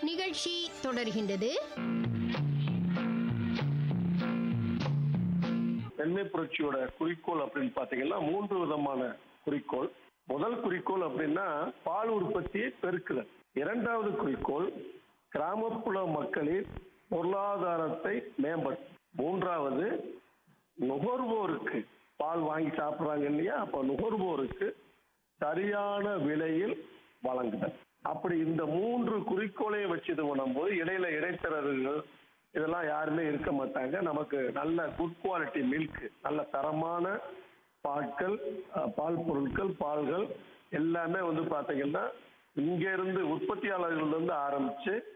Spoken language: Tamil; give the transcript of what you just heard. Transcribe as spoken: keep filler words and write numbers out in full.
நிகழ்ச்சி தொடர்கின்றது. வெண்மை புரட்சியோட குறிக்கோள் அப்படின்னு பாத்தீங்கன்னா மூன்று விதமான குறிக்கோள். முதல் குறிக்கோள் அப்படின்னா பால் உற்பத்தியை பெருக்குதல். இரண்டாவது குறிக்கோள் கிராமப்புற மக்களின் பொருளாதாரத்தை மேம்படுத்தும். மூன்றாவது நுகர்வோருக்கு பால் வாங்கி சாப்பிட்றாங்க இல்லையா, அப்ப நுகர்வோருக்கு சரியான விலையில் வழங்குதல். அப்படி இந்த மூன்று குறிக்கோளையும் வச்சு இது பண்ணும்போது இடையில இடைத்தரகர்கள் இதெல்லாம் யாருமே இருக்க மாட்டாங்க. நமக்கு நல்ல குட் குவாலிட்டி மில்க், நல்ல தரமான பாட்கள், பால் பொருட்கள், பால்கள் எல்லாமே வந்து பாத்தீங்கன்னா இங்க இருந்து உற்பத்தியாளர்கள் இருந்து ஆரம்பிச்சு